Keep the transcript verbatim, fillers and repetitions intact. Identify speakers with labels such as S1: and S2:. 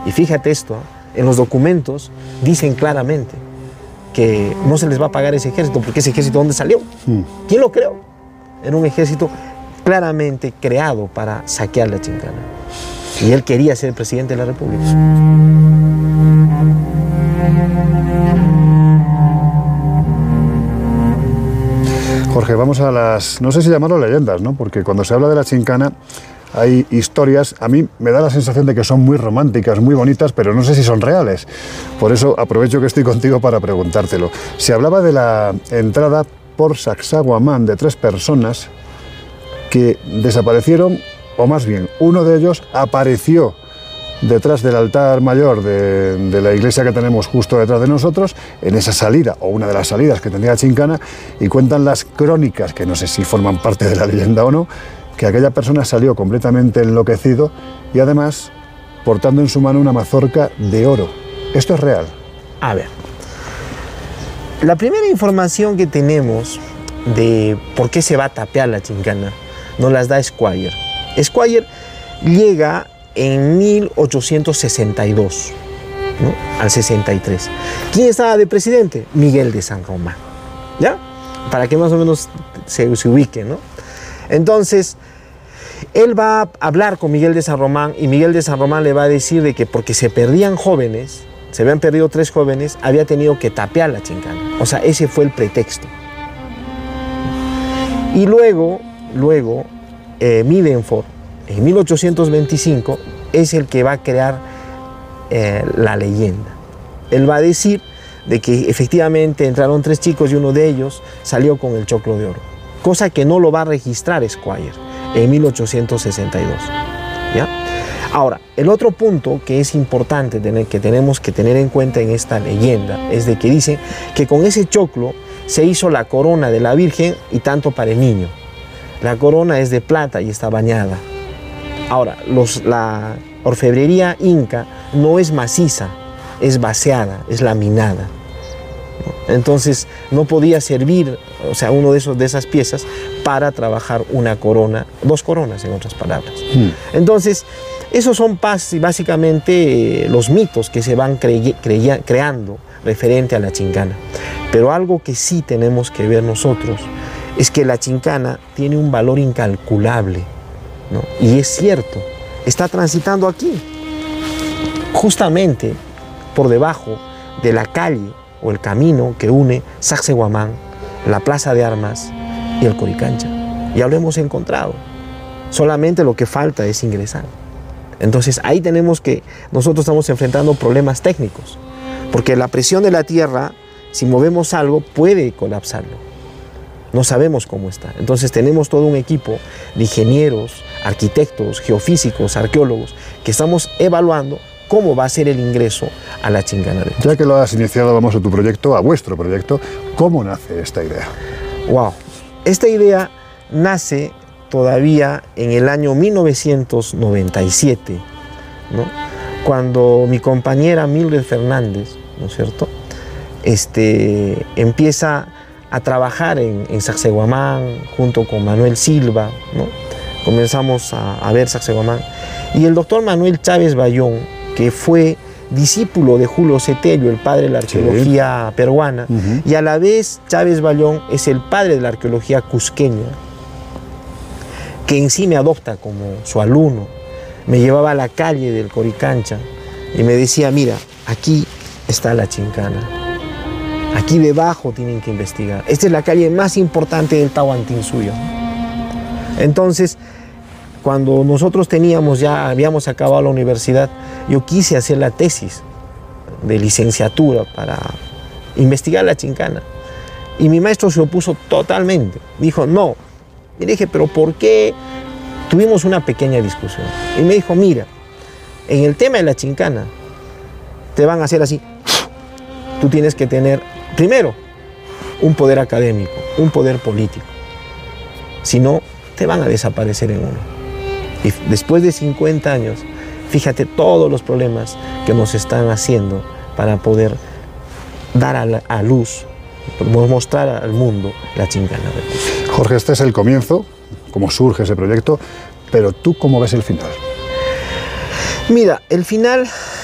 S1: Y fíjate esto, en los documentos dicen claramente que no se les va a pagar ese ejército, porque ese ejército, ¿dónde salió? Mm. ¿Quién lo creó? Era un ejército claramente creado para saquear la Chincana. Y él quería ser el presidente de la República.
S2: Jorge, vamos a las, no sé si llamarlo leyendas, ¿no? Porque cuando se habla de la Chincana hay historias, a mí me da la sensación de que son muy románticas, muy bonitas, pero no sé si son reales. Por eso aprovecho que estoy contigo para preguntártelo. Se hablaba de la entrada por Sacsayhuamán de tres personas que desaparecieron, o más bien, uno de ellos apareció detrás del altar mayor de, de la iglesia que tenemos justo detrás de nosotros, en esa salida, o una de las salidas que tenía Chincana, y cuentan las crónicas, que no sé si forman parte de la leyenda o no, que aquella persona salió completamente enloquecido y además portando en su mano una mazorca de oro. ¿Esto es real?
S1: A ver, la primera información que tenemos de por qué se va a tapear la Chincana nos las da Squire. Squire llega en mil ochocientos sesenta y dos, ¿no? Al sesenta y tres. ¿Quién estaba de presidente? Miguel de San Román, ¿ya? Para que más o menos se, se ubique, ¿no? Entonces, él va a hablar con Miguel de San Román y Miguel de San Román le va a decir de que porque se perdían jóvenes, se habían perdido tres jóvenes, había tenido que tapear la Chincana. O sea, ese fue el pretexto. Y luego, luego, eh, Midenford, en mil ochocientos veinticinco, es el que va a crear eh, la leyenda. Él va a decir de que efectivamente entraron tres chicos y uno de ellos salió con el choclo de oro, cosa que no lo va a registrar Squire en mil ochocientos sesenta y dos. ¿Ya? Ahora, el otro punto que es importante tener, que tenemos que tener en cuenta en esta leyenda es de que dicen que con ese choclo se hizo la corona de la Virgen y tanto para el niño. La corona es de plata y está bañada. Ahora, los, la orfebrería inca no es maciza, es vaciada, es laminada. Entonces no podía servir, o sea, uno de, esos, de esas piezas para trabajar una corona, dos coronas en otras palabras. Mm. Entonces, esos son básicamente los mitos que se van cre cre creando referente a la Chincana. Pero algo que sí tenemos que ver nosotros es que la Chincana tiene un valor incalculable, ¿no? Y es cierto, está transitando aquí, justamente por debajo de la calle o el camino que une Sacsayhuamán, la Plaza de Armas y el Coricancha. Ya lo hemos encontrado, solamente lo que falta es ingresar. Entonces ahí tenemos que, nosotros estamos enfrentando problemas técnicos, porque la presión de la tierra, si movemos algo, puede colapsarlo. No sabemos cómo está. Entonces tenemos todo un equipo de ingenieros, arquitectos, geofísicos, arqueólogos, que estamos evaluando cómo va a ser el ingreso a la Chincana.
S2: Ya que lo has iniciado, vamos a tu proyecto, a vuestro proyecto. ¿Cómo nace esta idea?
S1: Wow. Esta idea nace todavía en el año mil novecientos noventa y siete, ¿no? Cuando mi compañera Mildred Fernández, ¿no es cierto?, este, empieza a trabajar en, en Sacsayhuamán junto con Manuel Silva, ¿no? Comenzamos a, a ver Sacsayhuamán. Y el doctor Manuel Chávez Bayón, que fue discípulo de Julio Cetello, el padre de la arqueología sí. peruana, uh-huh. y a la vez Chávez Bayón es el padre de la arqueología cusqueña, que en sí me adopta como su alumno. Me llevaba a la calle del Coricancha y me decía, mira, aquí está la Chincana, aquí debajo tienen que investigar. Esta es la calle más importante del Tahuantinsuyo. Entonces, cuando nosotros teníamos ya, habíamos acabado la universidad, yo quise hacer la tesis de licenciatura para investigar la Chincana. Y mi maestro se opuso totalmente. Dijo, no. Y dije, pero ¿por qué? Tuvimos una pequeña discusión. Y me dijo, mira, en el tema de la Chincana, te van a hacer así. Tú tienes que tener, primero, un poder académico, un poder político. Si no, te van a desaparecer en uno. Y después de cincuenta años, fíjate todos los problemas que nos están haciendo para poder dar a, la, a luz, mostrar al mundo la Chincana.
S2: Jorge, este es el comienzo, cómo surge ese proyecto, pero ¿tú cómo ves el final?
S1: Mira, el final